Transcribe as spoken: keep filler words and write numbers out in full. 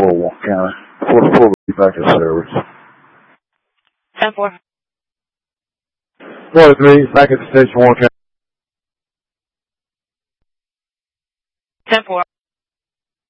Warren County. four four back in service. ten four. four three, back at the station, Warren County. ten four.